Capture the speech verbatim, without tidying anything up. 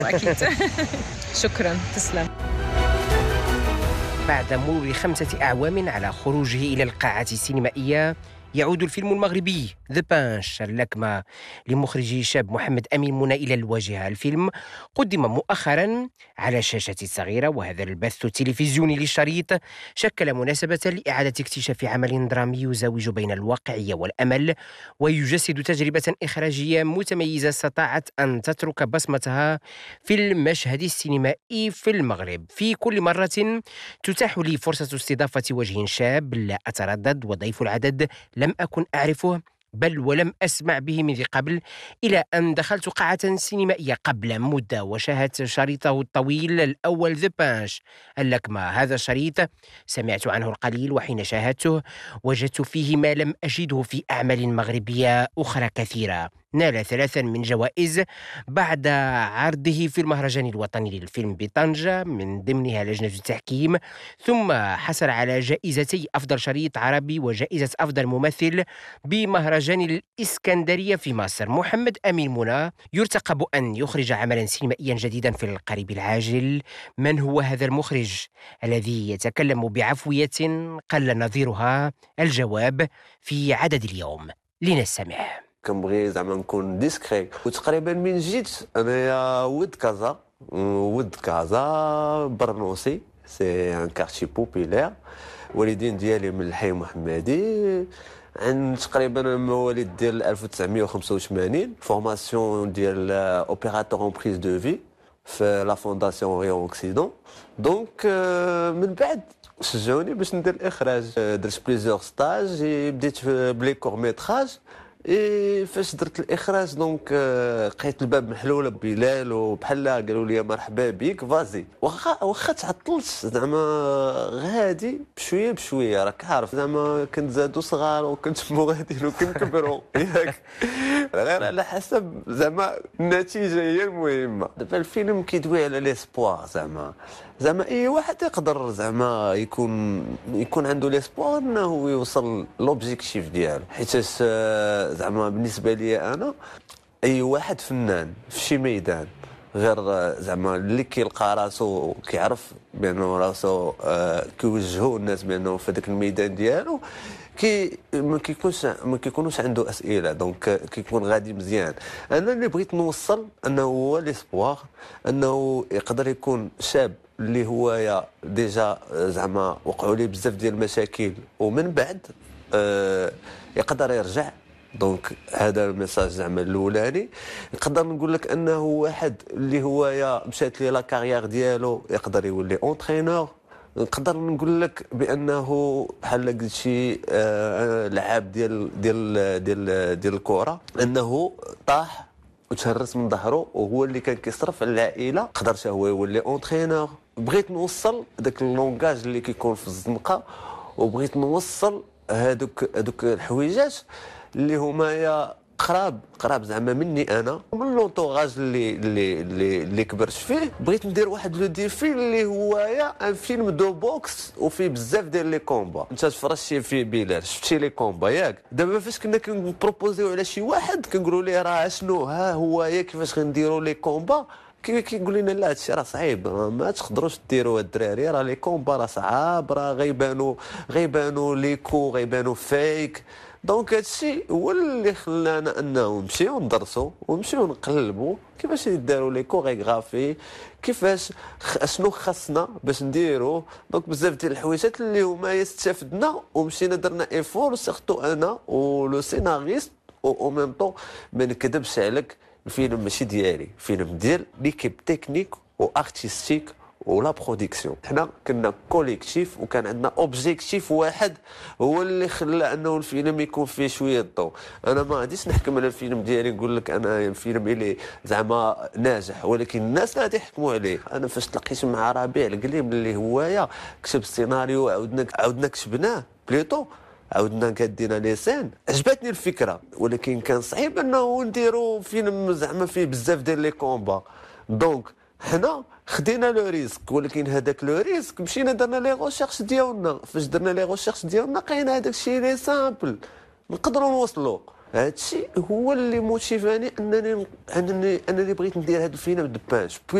أكيد. شكرًا، تسلم. بعد مرور خمسة أعوام على خروجه إلى القاعة السينمائية، يعود الفيلم المغربي ذا بانش اللكمة لمخرج شاب محمد أمين منى إلى الواجهة. الفيلم قدم مؤخرا على الشاشة الصغيرة، وهذا البث التلفزيوني للشريط شكل مناسبة لإعادة اكتشاف عمل درامي يزاوج بين الواقعية والأمل، ويجسد تجربة إخراجية متميزة استطاعت أن تترك بصمتها في المشهد السينمائي في المغرب. في كل مرة تتاح لي فرصة استضافة وجه شاب لا أتردد، وضيف العدد لم أكن أعرفه بل ولم أسمع به من قبل، إلى أن دخلت قاعة سينمائية قبل مدة وشاهدت شريطه الطويل الأول ذا بانش اللكمة. هذا الشريط سمعت عنه القليل، وحين شاهدته وجدت فيه ما لم أجده في أعمال مغربية أخرى كثيرة. نال ثلاثا من جوائز بعد عرضه في المهرجان الوطني للفيلم بطنجة، من ضمنها لجنة التحكيم، ثم حصل على جائزتي أفضل شريط عربي وجائزة أفضل ممثل بمهرجان الإسكندرية في مصر. محمد أمين منى يرتقب أن يخرج عملا سينمائيا جديدا في القريب العاجل. من هو هذا المخرج الذي يتكلم بعفوية قل نظيرها؟ الجواب في عدد اليوم، لنستمع. كنبغي زعما نكون ديسكري، وتقريبا من جيت انايا ولد كازا، ولد كازا برنوسي، سي ان كارتي بوبيلير. والدين ديالي من الحي محمدي، عن تقريبا مواليد ديال ألف وتسعمائة وخمسة وثمانين، فورماسيون ديال اوبيراتور اون بريز دو في في لا فونداسيون ريون اوكسيدون. دونك من بعد شجعوني باش ندير الاخراج، درت بليزيور ستاج، بديت بلي كور ميتراج. اي فاش درت الاخراج دونك لقيت الباب محلول بلال وبحال قالوا لي مرحبا بك فازي. واخا واخا تعطلت زعما غادي بشويه بشويه، راك عارف زعما كنت زادو صغار وكنت موغادين وكنكبروا ياك، غير على حسب زعما النتيجه هي المهمه. دابا الفيلم كيدوي على ليسبوار، زعما زعما اي واحد يقدر زعما يكون يكون عنده ليسبوار انه يوصل لوبجيكتيف ديالو، حيت زعما بالنسبه لي انا اي واحد فنان في شي ميدان، غير زعما اللي كيلقى راسو كيعرف بانه راسو آه كيوجهوا الناس بانه في ذاك الميدان ديالو، كي ما كيكونش ما كيكونوش عنده اسئله، دونك كيكون غادي مزيان. انا اللي بغيت نوصل انه هو ليسبوار، انه يقدر يكون شاب اللي هو يا ديجا زعما وقعوا ليه بزاف ديال المشاكل، ومن بعد آه يقدر يرجع. دونك هذا الميساج زعما الاولاني. نقدر نقول لك انه واحد اللي هو يا مشات ليه لا كارير ديالو يقدر يولي اونترينور. نقدر نقول لك بانه بحال قلتي آه لعاب ديال ديال ديال ديال الكره، انه طاح وتهرس من ظهره وهو اللي كان كيصرف على العائله، قدر حتى هو يولي اونترينور. بغيت نوصل داك اللونغاج اللي كيكون في الزنقه، وبغيت نوصل هذوك هذوك الحويجات اللي هما يا قراب قراب زعما مني انا ومن لونطوغاج اللي اللي اللي, اللي كبرت فيه. بغيت ندير واحد لو ديفي اللي هو يا ان فيلم دو بوكس وفيه بزاف ديال لي كومبا. انت تفرجتي فيه بلال، شفتي لي كومبا ياك؟ دابا فاش كنا كنبروبوزيو على شي واحد كنقولوا ليه راه شنو ها هو يا كيفاش غنديروا لي كومبا، كيقول لنا لا هادشي راه صعيب، ما تقدروش ديروا الدراري، راه لي كومبا راه صعاب، راه غيبانوا غيبانوا ليكو غيبانوا فيك. دونك هادشي هو اللي خلانا انه نمشيو ندرسوا ونمشيو نقلبوا كيفاش يداروا لي كوريغرافي، كيفاش شنو خاصنا باش نديروا. دونك بزاف ديال الحويجات اللي هما استفدنا ومشينا درنا ايفور، سيرتو انا ولو سيناريست او ميم طون. ما نكذبش عليك، الفيلم ماشي ديالي، فيلم ديال ليكيب تكنيك وارتستيك ولا برودكسيون. حنا كنا كوليكتيف وكان عندنا اوبجيكتيف واحد هو اللي خلى انه الفيلم يكون فيه شويه الضوء. انا ما غاديش نحكم على الفيلم ديالي نقول لك انا الفيلم اللي زعما ناجح، ولكن الناس غادي يحكموا عليه. انا فاش تلاقيت مع ربيع القليم اللي هوايا كتب السيناريو عاودنا عاودنا كتبناه بليطو، عاودنا كدينا لي سين، عجبتني الفكره، ولكن كان صعيب انه نديروا فيلم زعما فيه بزاف ديال لي كومبا. دونك حنا خدينا لو ريسك، ولكن هذاك لو ريسك مشينا درنا لي غوشيرش ديالنا. فاش درنا لي غوشيرش ديالنا لقينا هذاك الشيء لي سامبل نقدروا نوصلوا. هذا الشيء هو اللي موتيفاني انني انني انني بغيت ندير هذا الفيلم دو بانش.